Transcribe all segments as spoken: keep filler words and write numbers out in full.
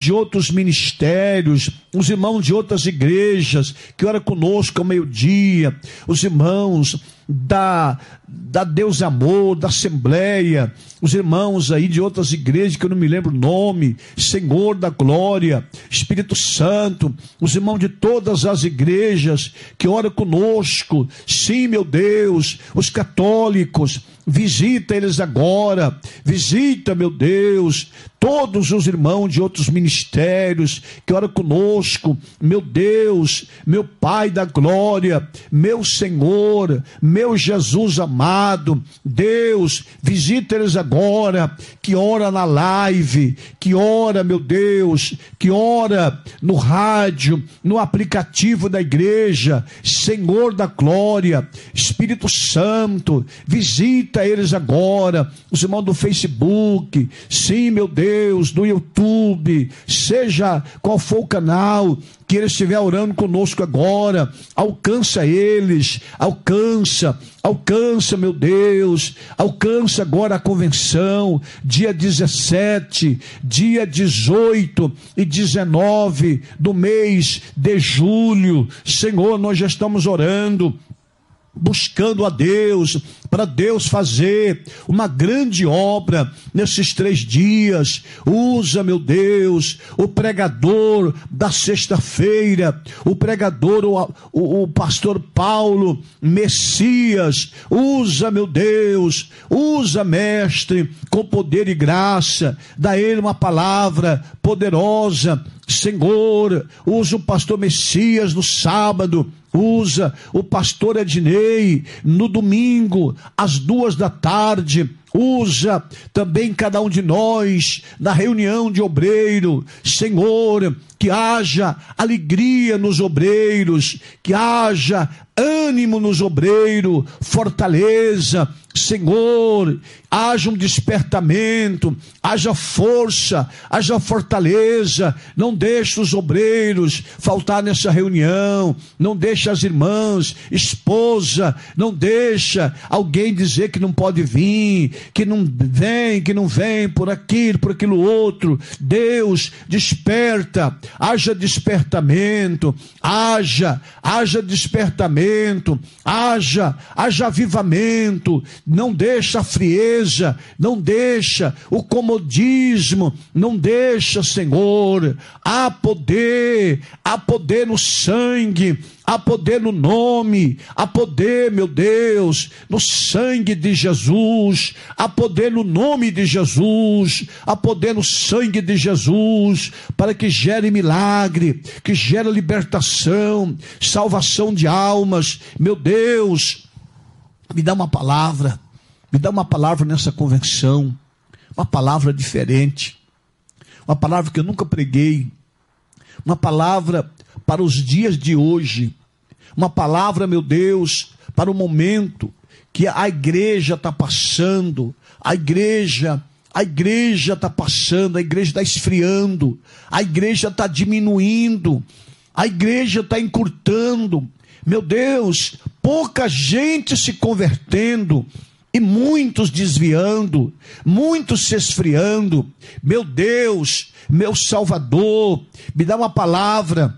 de outros ministérios, os irmãos de outras igrejas que ora conosco ao meio-dia, os irmãos da, da Deus Amor, da Assembleia, os irmãos aí de outras igrejas que eu não me lembro o nome, Senhor da Glória, Espírito Santo, os irmãos de todas as igrejas que ora conosco, sim, meu Deus, os católicos, visita eles agora, visita, meu Deus, todos os irmãos de outros ministérios que ora conosco, meu Deus, meu Pai da glória, meu Senhor, meu Jesus amado, Deus, visita eles agora, que ora na live, que ora, meu Deus, que ora no rádio, no aplicativo da igreja, Senhor da glória, Espírito Santo, visita eles agora, os irmãos do Facebook, sim, meu Deus, do YouTube, seja qual for o canal que ele estiver orando conosco agora, alcança eles, alcança, alcança, meu Deus, alcança agora a convenção, dia dezessete, dia dezoito e dezenove do mês de julho, Senhor, nós já estamos orando, buscando a Deus, para Deus fazer uma grande obra nesses três dias. Usa, meu Deus, o pregador da sexta-feira, o pregador, o, o, o pastor Paulo Messias, usa, meu Deus, usa, mestre, com poder e graça, dá a ele uma palavra poderosa, Senhor, usa o pastor Messias no sábado, usa o pastor Ednei no domingo, às duas da tarde, usa também cada um de nós na reunião de obreiro, Senhor, que haja alegria nos obreiros, que haja ânimo nos obreiros, fortaleza, Senhor, haja um despertamento, haja força, haja fortaleza, não deixe os obreiros faltar nessa reunião, não deixe as irmãs, esposa, não deixa alguém dizer que não pode vir, que não vem, que não vem por aquilo, por aquilo outro. Deus, desperta, haja despertamento, haja, haja despertamento, haja, haja avivamento, não deixa a frieza, não deixa o comodismo, não deixa, Senhor, há poder, há poder no sangue, há poder no nome, há poder, meu Deus, no sangue de Jesus, há poder no nome de Jesus, há poder no sangue de Jesus, para que gere milagre, que gere libertação, salvação de almas. Meu Deus, me dá uma palavra, me dá uma palavra nessa convenção, uma palavra diferente, uma palavra que eu nunca preguei, uma palavra para os dias de hoje, uma palavra, meu Deus, para o momento que a igreja está passando, a igreja, a igreja está passando, a igreja está esfriando, a igreja está diminuindo, a igreja está encurtando, meu Deus, pouca gente se convertendo, e muitos desviando, muitos se esfriando. Meu Deus, meu Salvador, me dá uma palavra,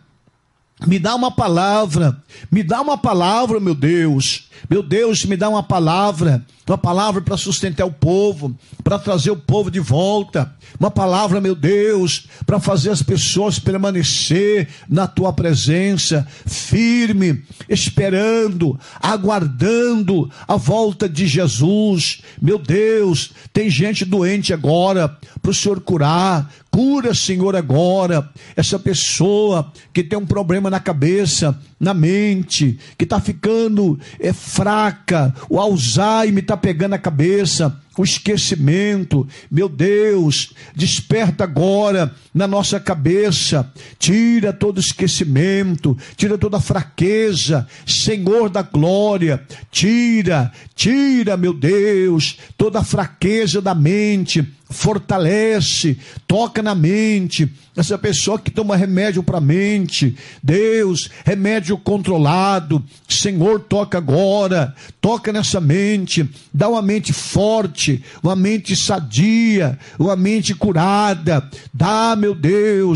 me dá uma palavra, me dá uma palavra, meu Deus, meu Deus, me dá uma palavra, uma palavra para sustentar o povo, para trazer o povo de volta, uma palavra, meu Deus, para fazer as pessoas permanecer na tua presença, firme, esperando, aguardando a volta de Jesus. Meu Deus, tem gente doente agora, para o Senhor curar, cura, Senhor, agora, essa pessoa que tem um problema na cabeça, na mente, que está ficando é, fraca, o Alzheimer está pegando a cabeça, o esquecimento, meu Deus, desperta agora na nossa cabeça, tira todo esquecimento, tira toda fraqueza, Senhor da glória, tira, tira, meu Deus, toda fraqueza da mente, fortalece, toca na mente, essa pessoa que toma remédio para a mente, Deus, remédio controlado, Senhor, toca agora, toca nessa mente, dá uma mente forte, uma mente sadia, uma mente curada, dá, meu Deus,